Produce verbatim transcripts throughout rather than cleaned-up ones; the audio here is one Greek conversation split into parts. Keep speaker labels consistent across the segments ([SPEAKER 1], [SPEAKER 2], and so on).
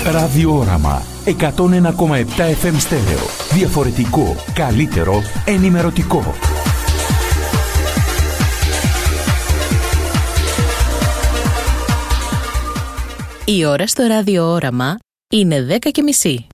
[SPEAKER 1] Ραδιόραμα εκατόν ένα κόμμα επτά εφ εμ στέρεο. Διαφορετικό, καλύτερο, ενημερωτικό.
[SPEAKER 2] Η ώρα στο ραδιόραμα είναι δέκα και μισή.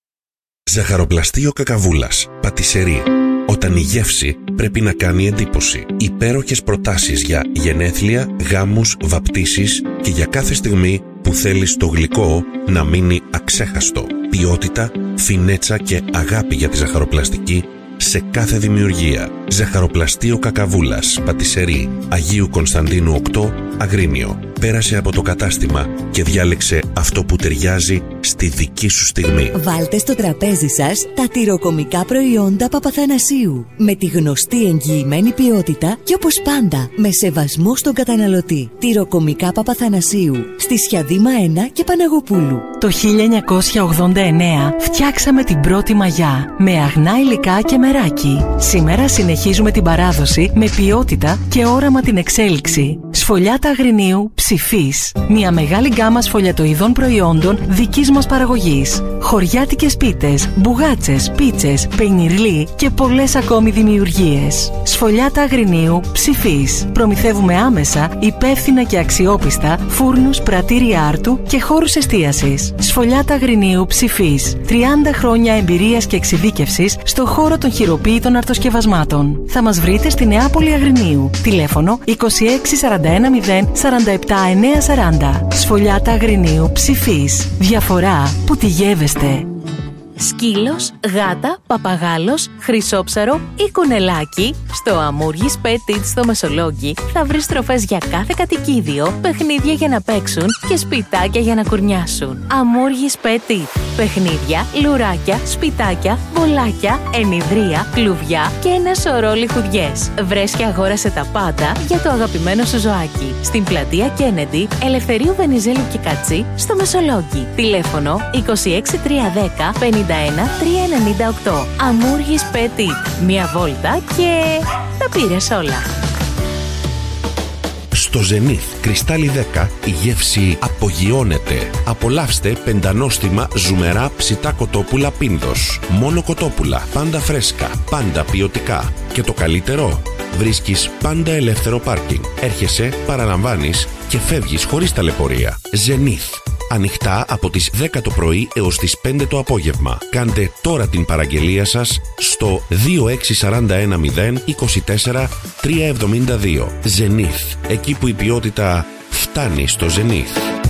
[SPEAKER 3] Ζαχαροπλαστείο Κακαβούλας. Πατισερί. Όταν η γεύση πρέπει να κάνει εντύπωση. Υπέροχες προτάσεις για γενέθλια, γάμους, βαπτίσεις και για κάθε στιγμή που θέλεις το γλυκό να μείνει αξέχαστο. Ποιότητα, φινέτσα και αγάπη για τη ζαχαροπλαστική σε κάθε δημιουργία. Ζαχαροπλαστείο Κακαβούλας. Πατισερί. Αγίου Κωνσταντίνου οκτώ, Αγρίνιο. Πέρασε από το κατάστημα και διάλεξε αυτό που ταιριάζει στη δική σου στιγμή.
[SPEAKER 4] Βάλτε στο τραπέζι σας τα τυροκομικά προϊόντα Παπαθανασίου. Με τη γνωστή εγγυημένη ποιότητα και όπως πάντα με σεβασμό στον καταναλωτή. Τυροκομικά Παπαθανασίου. Στη Σιαδήμα ένα και Παναγοπούλου.
[SPEAKER 5] Το χίλια εννιακόσια ογδόντα εννέα φτιάξαμε την πρώτη μαγιά με αγνά υλικά και μεράκι. Σήμερα συνεχίζουμε την παράδοση με ποιότητα και όραμα την εξέλιξη. Σφολιάτα Αγρινίου Ψηφής. Μια μεγάλη γκάμα σφολιατοειδών προϊόντων δικής μας παραγωγής. Χωριάτικες πίτες, μπουγάτσες, πίτσες, πενιρλί και πολλές ακόμη δημιουργίες. Σφολιάτα Αγρινίου Ψηφής. Προμηθεύουμε άμεσα, υπεύθυνα και αξιόπιστα φούρνους, πρατήρια άρτου και χώρους εστίασης. Σφολιάτα Αγρινίου Ψηφής. τριάντα χρόνια εμπειρίας και εξειδίκευσης στο χώρο των χειροποίητων αρτοσκευασμάτων. Θα μας βρείτε στη Νεάπολη Αγρινίου. Τηλέφωνο είκοσι έξι σαράντα ένα μηδέν σαράντα επτά εννιακόσια σαράντα. Σφολιάτα Αγρινίου Ψηφής. Διαφορά που τη γεύεστε.
[SPEAKER 2] Σκύλος, γάτα, παπαγάλος, χρυσόψαρο ή κουνελάκι. Στο Αμούργης Pet Eats στο Μεσολόγγι θα βρεις τροφές για κάθε κατοικίδιο, παιχνίδια για να παίξουν και σπιτάκια για να κουρνιάσουν. Αμούργης Pet Eats. Παιχνίδια, λουράκια, σπιτάκια, βολάκια, ενιδρία, κλουβιά και ένα σωρό λιχουδιές. Βρες και αγόρασε τα πάντα για το αγαπημένο σου ζωάκι. Στην πλατεία Kennedy, Ελευθερίου Βενιζέλου και Κατσί, στο Μεσολόγγι. Τηλέφωνο είκοσι έξι τριακόσια δέκα πενήντα ένα τριακόσια ενενήντα οκτώ. Αμούργης Pet Eats. Μία βόλτα και τα πήρες όλα.
[SPEAKER 3] Στο Zenith Κρυστάλλι δέκα η γεύση απογειώνεται. Απολαύστε πεντανόστιμα ζουμερά ψητά κοτόπουλα Πίνδος. Μόνο κοτόπουλα, πάντα φρέσκα, πάντα ποιοτικά. Και το καλύτερο, βρίσκεις πάντα ελεύθερο πάρκινγκ. Έρχεσαι, παραλαμβάνεις και φεύγεις χωρίς ταλαιπωρία. Zenith. Ανοιχτά από τις δέκα το πρωί έως τις πέντε το απόγευμα. Κάντε τώρα την παραγγελία σας στο δύο έξι τέσσερα ένα μηδέν είκοσι τέσσερα τριακόσια εβδομήντα δύο. Zenith. Εκεί που η ποιότητα φτάνει στο Zenith.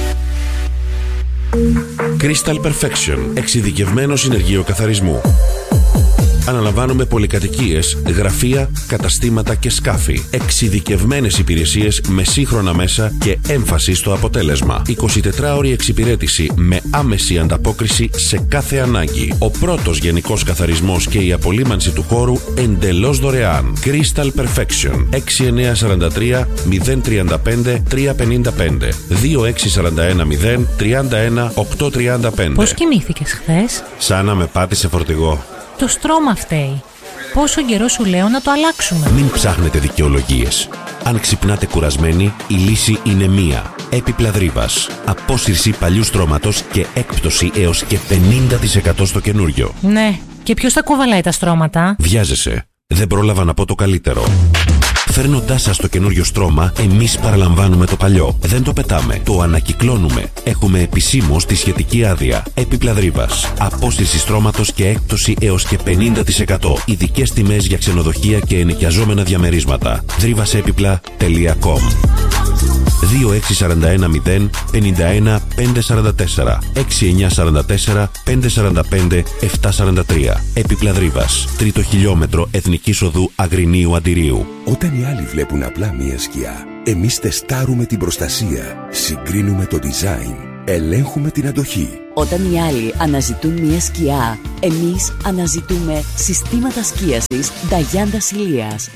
[SPEAKER 3] Crystal Perfection. Εξειδικευμένο συνεργείο καθαρισμού. Αναλαμβάνουμε πολυκατοικίες, γραφεία, καταστήματα και σκάφη. Εξειδικευμένες υπηρεσίες με σύγχρονα μέσα και έμφαση στο αποτέλεσμα. εικοσιτετράωρη εξυπηρέτηση με άμεση ανταπόκριση σε κάθε ανάγκη. Ο πρώτος γενικός καθαρισμός και η απολύμανση του χώρου εντελώς δωρεάν. Crystal Perfection. έξι εννιά τέσσερα τρία μηδέν τρία πέντε τρία πέντε πέντε δύο έξι τέσσερα ένα μηδέν τρία ένα οκτώ τρία πέντε.
[SPEAKER 6] Πώς κοιμήθηκες χθες?
[SPEAKER 3] Σαν να με πάτησε φορτηγό.
[SPEAKER 6] Το στρώμα φταίει. Πόσο καιρό σου λέω να το αλλάξουμε?
[SPEAKER 3] Μην ψάχνετε δικαιολογίες. Αν ξυπνάτε κουρασμένοι, η λύση είναι μία. Έπιπλα Δρύβας. Απόσυρση παλιού στρώματος και έκπτωση έως και πενήντα τοις εκατό στο καινούριο.
[SPEAKER 6] Ναι, και ποιος τα κουβαλάει τα στρώματα?
[SPEAKER 3] Βιάζεσαι. Δεν πρόλαβα να πω το καλύτερο. Φέρνοντάς σας το καινούριο στρώμα, εμείς παραλαμβάνουμε το παλιό. Δεν το πετάμε, το ανακυκλώνουμε. Έχουμε επισήμως τη σχετική άδεια. Έπιπλα Δρύβας. Απόσυρση στρώματος και έκπτωση έως και πενήντα τοις εκατό. Ειδικές τιμές για ξενοδοχεία και ενοικιαζόμενα διαμερίσματα. δρύβασέπιπλα τελεία κομ. δύο έξι τέσσερα ένα μηδέν πενήντα ένα πεντακόσια σαράντα τέσσερα έξι εννιά τέσσερα τέσσερα πέντε τέσσερα πέντε επτά τέσσερα τρία. Έπιπλα Δρύβας. Τρίτο χιλιόμετρο Εθνικής Οδού Αγρινίου Αντιρίου.
[SPEAKER 7] Όταν οι άλλοι βλέπουν απλά μία σκιά, εμείς τεστάρουμε την προστασία, συγκρίνουμε το design, ελέγχουμε την αντοχή.
[SPEAKER 4] Όταν οι άλλοι αναζητούν μία σκιά, εμείς αναζητούμε συστήματα σκίασης Νταγιάντα Ηλίας.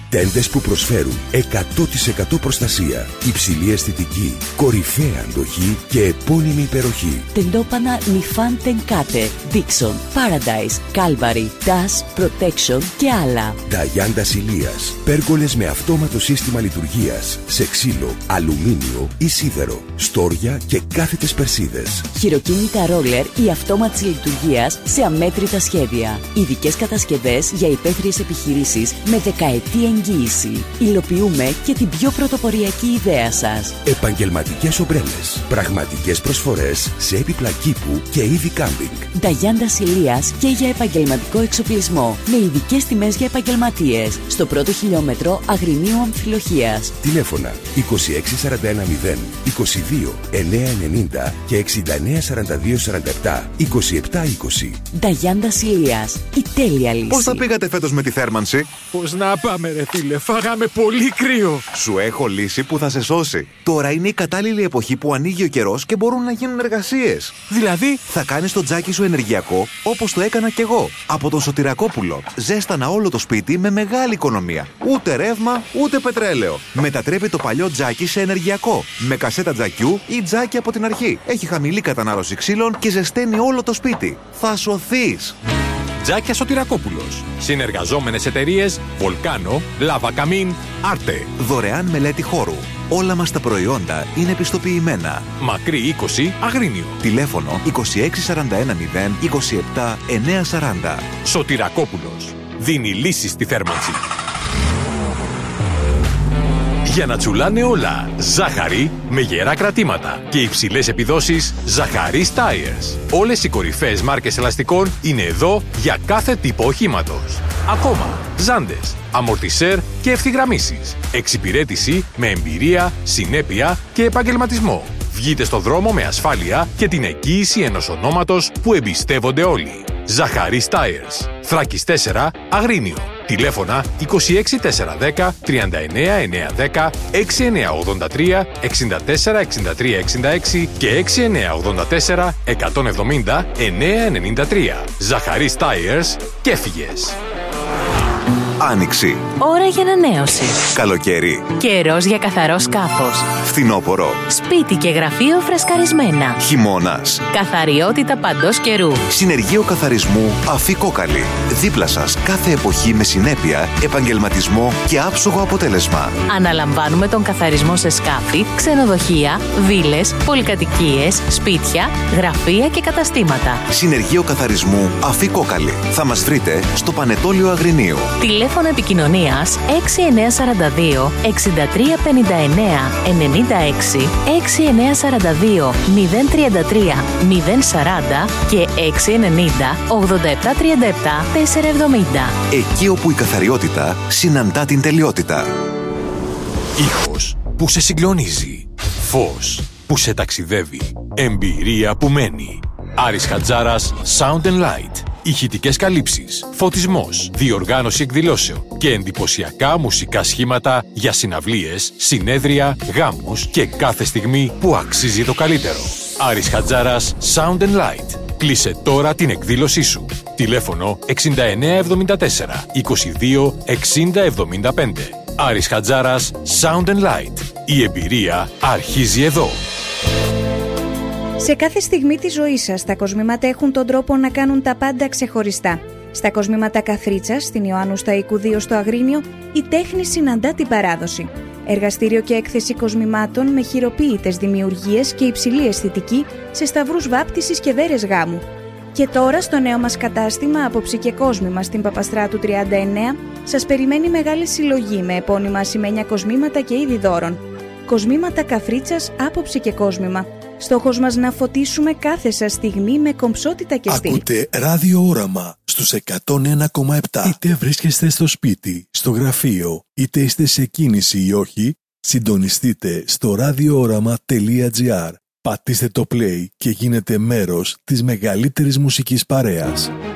[SPEAKER 7] Τέντες που προσφέρουν εκατό τοις εκατό προστασία, υψηλή αισθητική, κορυφαία αντοχή και επώνυμη υπεροχή.
[SPEAKER 4] Τεντόπανα Nifan Tenkate, Dixon, Paradise, Calvary, Dash, Protection και άλλα.
[SPEAKER 7] Νταγιάντα Ηλίας. Πέργολες με αυτόματο σύστημα λειτουργίας σε ξύλο, αλουμίνιο ή σίδερο, στόρια και κάθετες περσίδες.
[SPEAKER 4] Χειροκίνητα ρόλερ ή αυτόματης λειτουργίας σε αμέτρητα σχέδια. Ειδικές κατασκευές για υπαίθριες επιχειρήσεις με δεκαετή εγγύηση. Υλοποιούμε και την πιο πρωτοποριακή ιδέα σας.
[SPEAKER 7] Επαγγελματικές ομπρέλες. Πραγματικές προσφορές σε έπιπλα κήπου και είδη κάμπινγκ.
[SPEAKER 4] Νταγιάντα Ηλίας και για επαγγελματικό εξοπλισμό. Με ειδικές τιμές για επαγγελματίες. Στο πρώτο χιλιόμετρο Αγρινίου Αμφιλοχίας.
[SPEAKER 7] Τηλέφωνα είκοσι έξι σαράντα ένα μηδέν, είκοσι δύο εννιακόσια ενενήντα και εξήντα εννέα σαράντα δύο σαράντα επτά είκοσι επτά είκοσι.
[SPEAKER 4] Νταγιάντα Ηλίας. Η τέλεια λύση.
[SPEAKER 8] Πώς θα πήγατε φέτος με τη θέρμανση?
[SPEAKER 9] Πώς να πάμε ρε φίλε, φάγαμε πολύ κρύο.
[SPEAKER 8] Σου έχω λύση που θα σε σώσει. Τώρα είναι η κατάλληλη εποχή που ανοίγει ο καιρός και μπορούν να γίνουν εργασίες.
[SPEAKER 9] Δηλαδή,
[SPEAKER 8] θα κάνεις το τζάκι σου ενεργειακό όπως το έκανα κι εγώ. Από τον Σωτηρακόπουλο. Ζέστανα όλο το σπίτι με μεγάλη οικονομία. Ούτε ρεύμα, ούτε πετρέλαιο. Μετατρέπει το παλιό τζάκι σε ενεργειακό. Με κασέτα τζακιού ή τζάκι από την αρχή. Έχει χαμηλή κατανάλωση ξύλων και ζεσταίνει όλο το σπίτι. Θα σωθείς.
[SPEAKER 10] Τζάκια Σωτηρακόπουλος. Συνεργαζόμενες εταιρείες Volcano, Lava Kamin, Arte.
[SPEAKER 8] Δωρεάν μελέτη χώρου. Όλα μας τα προϊόντα είναι επιστοποιημένα.
[SPEAKER 10] Μακρύ είκοσι, Αγρίνιο.
[SPEAKER 8] Τηλέφωνο είκοσι έξι σαράντα ένα μηδέν είκοσι επτά εννιακόσια σαράντα.
[SPEAKER 10] Σωτηρακόπουλος. Δίνει λύσεις στη θέρμανση. Για να τσουλάνε όλα, ζάχαρη με γερά κρατήματα και υψηλές επιδόσεις, Ζαχαρής Tires. Όλες οι κορυφαίες μάρκες ελαστικών είναι εδώ για κάθε τύπο οχήματος. Ακόμα, ζάντες, αμορτισέρ και ευθυγραμμίσεις. Εξυπηρέτηση με εμπειρία, συνέπεια και επαγγελματισμό. Βγείτε στο δρόμο με ασφάλεια και την εγγύηση ενός ονόματος που εμπιστεύονται όλοι. Ζαχαρής Tires. Θράκης τέσσερα, Αγρίνιο. Τηλέφωνα είκοσι έξι τετρακόσια δέκα τριάντα εννέα εννιακόσια δέκα, έξι εννιακόσια ογδόντα τρία εξήντα τέσσερα εξήντα τρία εξήντα έξι και έξι εννιακόσια ογδόντα τέσσερα εκατόν εβδομήντα εννιακόσια ενενήντα τρία. Ζαχαρής Tires και έφυγες.
[SPEAKER 8] Άνοιξη.
[SPEAKER 2] Ώρα για ανανέωση.
[SPEAKER 8] Καλοκαίρι.
[SPEAKER 2] Καιρός για καθαρό σκάφος.
[SPEAKER 8] Φθινόπωρο.
[SPEAKER 2] Σπίτι και γραφείο φρεσκαρισμένα.
[SPEAKER 8] Χειμώνας.
[SPEAKER 2] Καθαριότητα παντός καιρού.
[SPEAKER 8] Συνεργείο καθαρισμού Αφικόκαλη. Δίπλα σας κάθε εποχή με συνέπεια, επαγγελματισμό και άψογο αποτέλεσμα.
[SPEAKER 2] Αναλαμβάνουμε τον καθαρισμό σε σκάφη, ξενοδοχεία, βίλες, πολυκατοικίες, σπίτια, γραφεία και καταστήματα.
[SPEAKER 8] Συνεργείο καθαρισμού Αφικόκαλη. Θα μας βρείτε στο Πανετόλιο Αγρινίου.
[SPEAKER 2] Τηλέφωνο επικοινωνίας έξι εννιακόσια σαράντα δύο εξήντα τρία πενήντα εννέα ενενήντα έξι, έξι εννιακόσια σαράντα δύο μηδέν τριάντα τρία μηδέν σαράντα και έξι ενενήντα ογδόντα επτά τριάντα επτά τετρακόσια εβδομήντα.
[SPEAKER 8] Εκεί όπου η καθαριότητα συναντά την τελειότητα.
[SPEAKER 10] Ήχος που σε συγκλονίζει. Φως που σε ταξιδεύει. Εμπειρία που μένει. Άρης Χατζάρας Sound and Light. Ηχητικές καλύψεις, φωτισμός, διοργάνωση εκδηλώσεων και εντυπωσιακά μουσικά σχήματα για συναυλίες, συνέδρια, γάμους και κάθε στιγμή που αξίζει το καλύτερο. Άρης Χατζάρας Sound and Light. Κλείσε τώρα την εκδήλωσή σου. Τηλέφωνο εξήντα εννέα εβδομήντα τέσσερα είκοσι δύο εξήντα εβδομήντα πέντε. Άρης Χατζάρας Sound and Light. Η εμπειρία αρχίζει εδώ.
[SPEAKER 11] Σε κάθε στιγμή της ζωής σας, τα κοσμήματα έχουν τον τρόπο να κάνουν τα πάντα ξεχωριστά. Στα κοσμήματα Καθρίτσας, στην Ιωάννου Σταϊκού δύο στο Αγρίνιο, η τέχνη συναντά την παράδοση. Εργαστήριο και έκθεση κοσμημάτων με χειροποίητες δημιουργίες και υψηλή αισθητική σε σταυρούς βάπτισης και δέρες γάμου. Και τώρα στο νέο μας κατάστημα Άποψη και Κόσμημα στην Παπαστράτου τριάντα εννέα σας περιμένει μεγάλη συλλογή με επώνυμα ασημένια κοσμήματα και είδη δώρων. Κοσμήματα Καθρίτσας, Άποψη και Κόσμημα. Στόχος μας να φωτίσουμε κάθε σας στιγμή με κομψότητα και στυλ.
[SPEAKER 12] Ακούτε Ράδιο Όραμα στους εκατόν ένα κόμμα επτά. Είτε βρίσκεστε στο σπίτι, στο γραφείο, είτε είστε σε κίνηση ή όχι, συντονιστείτε στο ραδιόοραμα τελεία τζι άρ. Πατήστε το play και γίνετε μέρος της μεγαλύτερης μουσικής παρέας.